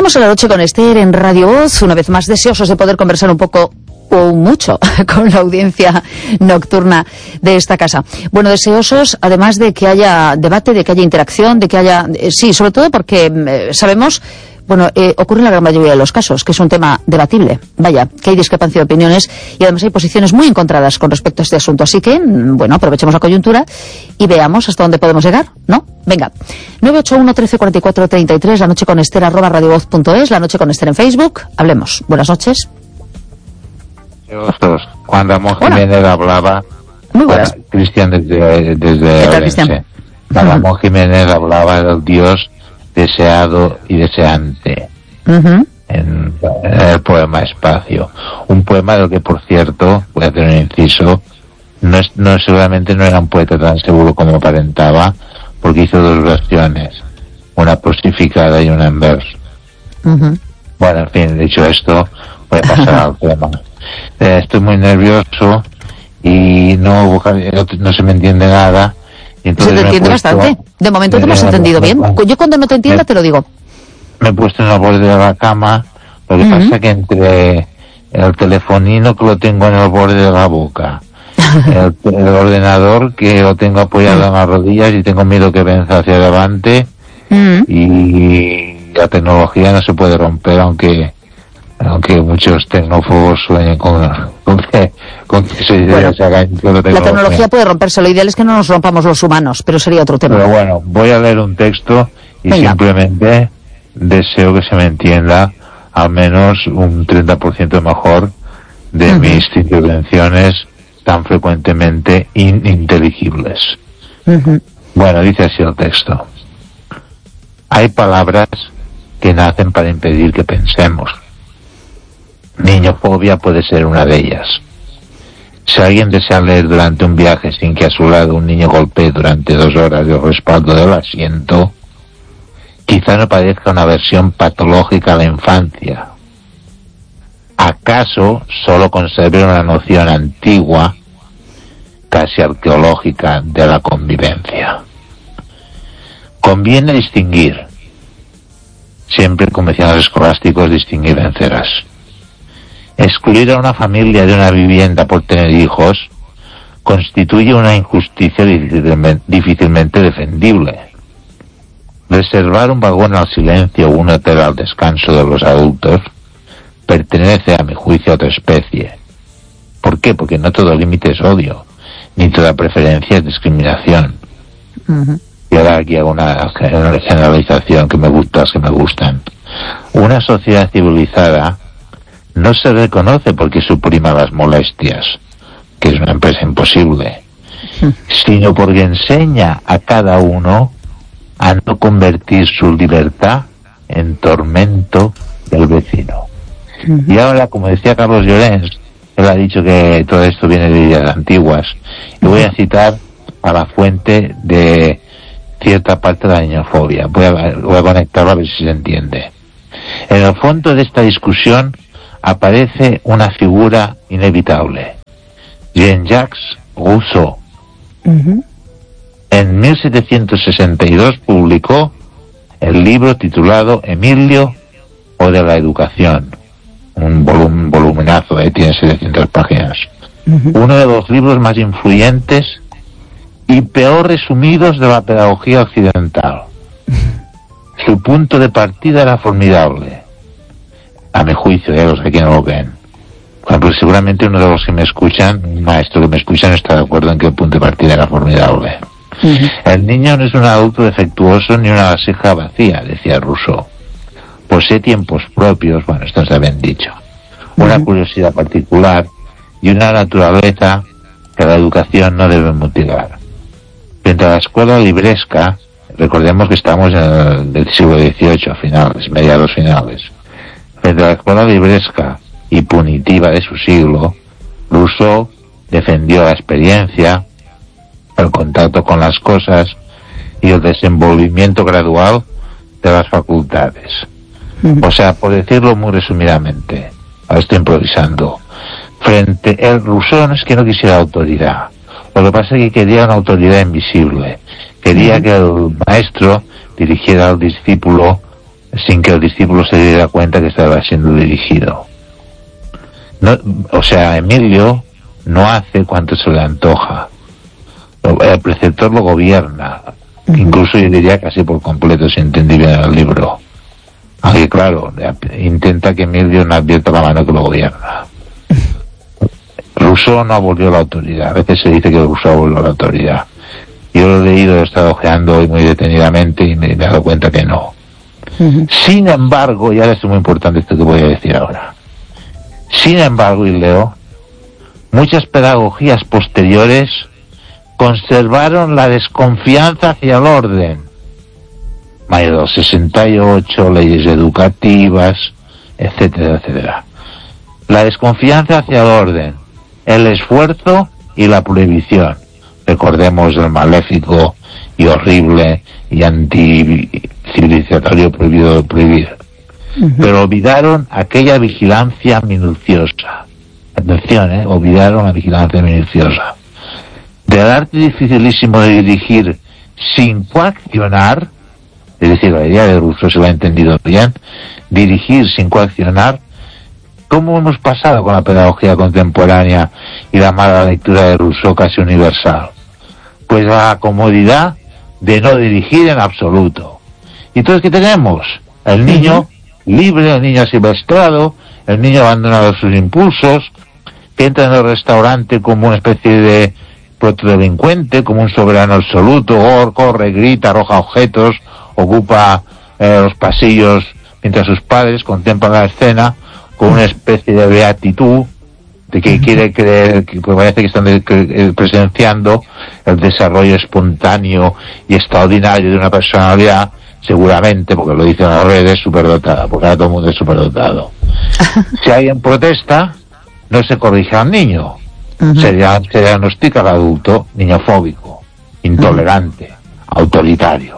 Estamos en La Noche con Esther en Radio Voz, una vez más deseosos de poder conversar un poco o mucho con la audiencia nocturna de esta casa. Bueno, deseosos además de que haya debate, de que haya interacción, de que haya... sí, sobre todo porque sabemos... Bueno, ocurre en la gran mayoría de los casos, que es un tema debatible. Vaya, que hay discrepancia de opiniones y además hay posiciones muy encontradas con respecto a este asunto. Así que, bueno, aprovechemos la coyuntura y veamos hasta dónde podemos llegar, ¿no? Venga, 981 13 44 33, La Noche con Esther, @radiovoz.es, La Noche con Esther en Facebook. Hablemos. Buenas noches. Cuando Ramón Jiménez hablaba... Muy buenas. Cristian desde ¿Qué tal, Cristian? Ramón Jiménez hablaba del Dios deseado y deseante en el poema Espacio, un poema del que, por cierto, voy a hacer un inciso, seguramente no era un poeta tan seguro como aparentaba, porque hizo dos versiones, una posificada y una en verso. Bueno, en fin, dicho esto, voy a pasar al tema. Estoy muy nervioso y no se me entiende nada. Se te entiende bastante. De momento te hemos entendido bien. Yo cuando no te entienda te lo digo. Me he puesto en el borde de la cama. Lo que pasa que entre el telefonino que lo tengo en el borde de la boca, el ordenador que lo tengo apoyado en las rodillas y tengo miedo que venza hacia adelante, y la tecnología no se puede romper, aunque muchos tecnófobos sueñen con que se haga. La tecnología puede romperse, lo ideal es que no nos rompamos los humanos, pero sería otro tema. Pero bueno, voy a leer un texto y simplemente deseo que se me entienda al menos un 30% mejor de mis intervenciones tan frecuentemente ininteligibles. Bueno, dice así el texto. Hay palabras que nacen para impedir que pensemos. Niñofobia puede ser una de ellas. Si alguien desea leer durante un viaje sin que a su lado un niño golpee durante 2 horas el respaldo del asiento, quizá no parezca una versión patológica a la infancia. ¿Acaso solo conserve una noción antigua, casi arqueológica, de la convivencia? Conviene distinguir, siempre como decían los escolásticos, distinguir vencerás. Excluir a una familia de una vivienda por tener hijos constituye una injusticia difícilmente defendible. Reservar un vagón al silencio o un hotel al descanso de los adultos pertenece, a mi juicio, a otra especie. ¿Por qué? Porque no todo límite es odio, ni toda preferencia es discriminación. Y ahora aquí hago una generalización que me gustan. Una sociedad civilizada no se reconoce porque suprima las molestias, que es una empresa imposible, sino porque enseña a cada uno a no convertir su libertad en tormento del vecino. Y ahora, como decía Carlos Llorens, él ha dicho que todo esto viene de ideas antiguas, y voy a citar a la fuente de cierta parte de la niñofobia. Voy a conectarlo a ver si se entiende. En el fondo de esta discusión aparece una figura inevitable, Jean-Jacques Rousseau. En 1762 publicó el libro titulado Emilio o de la educación, un voluminazo, tiene 700 páginas. Uno de los libros más influyentes y peor resumidos de la pedagogía occidental. Su punto de partida era formidable. A mi juicio, los que aquí no lo ven. Bueno, pues seguramente uno de los que me escuchan, un maestro que me escucha, no está de acuerdo en que el punto de partida era formidable. El niño no es un adulto defectuoso ni una vasija vacía, decía Rousseau. Posee tiempos propios, bueno, esto se habían dicho, una curiosidad particular y una naturaleza que la educación no debe mutilar. Frente a la escuela libresca, recordemos que estamos en el siglo XVIII, mediados finales. Frente a la escuela libresca y punitiva de su siglo, Rousseau defendió la experiencia, el contacto con las cosas y el desenvolvimiento gradual de las facultades. O sea, por decirlo muy resumidamente, ahora estoy improvisando, Rousseau no es que no quisiera autoridad, lo que pasa es que quería una autoridad invisible, quería que el maestro dirigiera al discípulo sin que el discípulo se diera cuenta que estaba siendo dirigido. No, o sea, Emilio no hace cuanto se le antoja. El preceptor lo gobierna, incluso yo diría casi por completo, si entendí bien el libro. Aunque claro, intenta que Emilio no advierta la mano que lo gobierna. Rousseau no abolió la autoridad. A veces se dice que Rousseau abolió la autoridad. Yo lo he leído, lo he estado ojeando hoy muy detenidamente y me he dado cuenta que no. Sin embargo, y ahora es muy importante esto que voy a decir ahora. Sin embargo, y leo, muchas pedagogías posteriores conservaron la desconfianza hacia el orden. Mayo 68, leyes educativas, etcétera, etcétera. La desconfianza hacia el orden, el esfuerzo y la prohibición. Recordemos el maléfico y horrible y anticivilizatorio prohibido de prohibir. Pero olvidaron aquella vigilancia minuciosa. Atención, olvidaron la vigilancia minuciosa. Del arte dificilísimo de dirigir sin coaccionar, es decir, la idea de Rousseau se lo ha entendido bien, dirigir sin coaccionar. ¿Cómo hemos pasado con la pedagogía contemporánea y la mala lectura de Rousseau casi universal? Pues la comodidad de no dirigir en absoluto. ¿Y entonces qué tenemos? El niño libre, el niño asilvestrado, el niño abandonado a sus impulsos, que entra en el restaurante como una especie de protodelincuente, como un soberano absoluto, corre, grita, arroja objetos, ocupa los pasillos mientras sus padres contemplan la escena con una especie de beatitud de que quiere creer, que parece que están presenciando el desarrollo espontáneo y extraordinario de una personalidad, seguramente, porque lo dicen las redes, superdotada, porque ahora todo el mundo es superdotado. Si alguien protesta, no se corrige al niño, se diagnostica al adulto niñofóbico, intolerante, autoritario.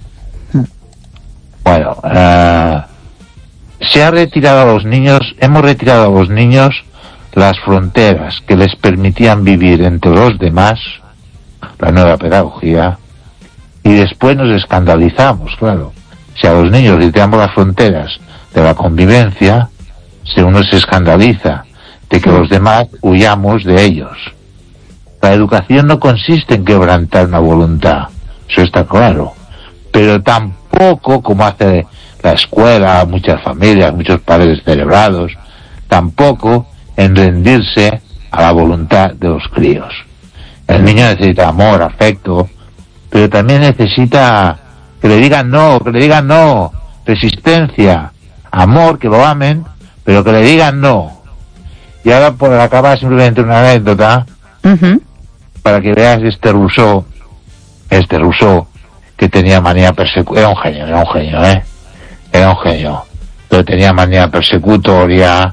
Bueno, se ha retirado a los niños, hemos retirado a los niños las fronteras que les permitían vivir entre los demás, la nueva pedagogía, y después nos escandalizamos, claro. Si a los niños retiramos las fronteras de la convivencia, uno se escandaliza de que los demás huyamos de ellos. La educación no consiste en quebrantar una voluntad, eso está claro, pero tampoco, como hace la escuela, muchas familias, muchos padres cerebrados, tampoco en rendirse a la voluntad de los críos. El niño necesita amor, afecto, pero también necesita que le digan no, resistencia, amor, que lo amen, pero que le digan no. Y ahora por acabar simplemente una anécdota, para que veas este Rousseau, que tenía manía persecutoria, era un genio, pero tenía manía persecutoria,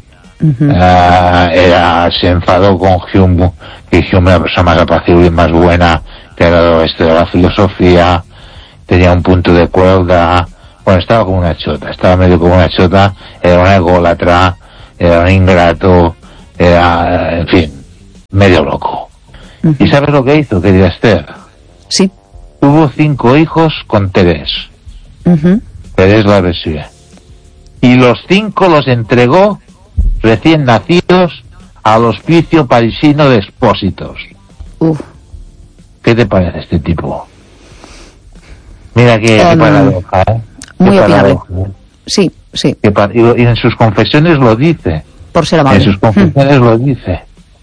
se enfadó con Hume, que Hume era una persona más apacible y más buena, que era de la filosofía, tenía un punto de crueldad, bueno, estaba como una chota, era un ególatra, era un ingrato, era, en fin, medio loco. ¿Y sabes lo que hizo, querida Esther? Sí. Tuvo 5 hijos con Thérèse. Thérèse Lavoisier. Y los 5 los entregó recién nacidos al hospicio parisino de expósitos. ¿Qué te parece este tipo? Mira qué paradoja, muy opinable. Sí. Y en sus confesiones lo dice. Por ser amable. En sus confesiones lo dice.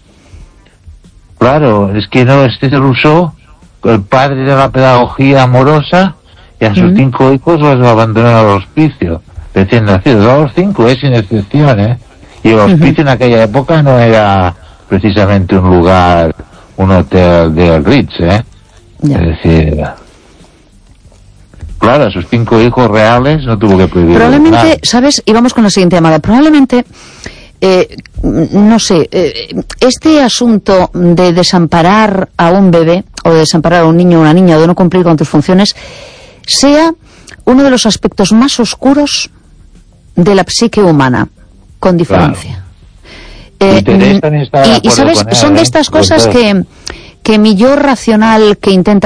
Claro, es que no, este Rousseau, el padre de la pedagogía amorosa, y a sus 5 hijos los abandonó al hospicio, recién nacidos. A los 5, sin excepción, Y el hospicio en aquella época no era precisamente un lugar, un hotel de Ritz, Es decir, claro, a sus 5 hijos reales no tuvo que prohibir. Probablemente, nada. ¿Sabes? Y vamos con la siguiente llamada. Probablemente, no sé, este asunto de desamparar a un bebé, o de desamparar a un niño o una niña, de no cumplir con tus funciones, sea uno de los aspectos más oscuros de la psique humana, con diferencia. Claro. Y sabes, son de estas cosas que mi yo racional que intenta